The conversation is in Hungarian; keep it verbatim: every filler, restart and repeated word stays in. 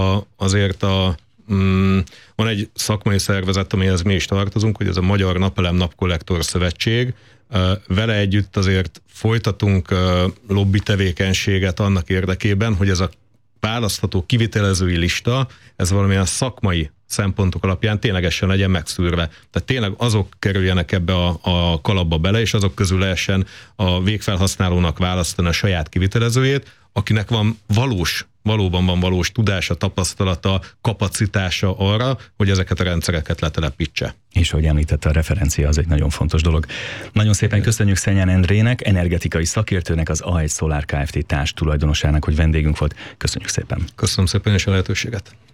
azért a, mm, van egy szakmai szervezet, amihez mi is tartozunk, hogy ez a Magyar Napelem Napkollektor Szövetség. Vele együtt azért folytatunk lobby tevékenységet annak érdekében, hogy ez a választható kivitelezői lista, ez valamilyen szakmai szempontok alapján ténylegesen legyen megszűrve. Tehát tényleg azok kerüljenek ebbe a, a kalapba bele, és azok közül lehessen a végfelhasználónak választani a saját kivitelezőjét, akinek van valós, valóban van valós tudása, tapasztalata, kapacitása arra, hogy ezeket a rendszereket letelepítse. És ahogy említette, a referencia az egy nagyon fontos dolog. Nagyon szépen köszönjük Szenyán Endrének, energetikai szakértőnek, az á egy Solar Kft. Társ tulajdonosának, hogy vendégünk volt. Köszönjük szépen. Köszönöm szépen és a lehetőséget.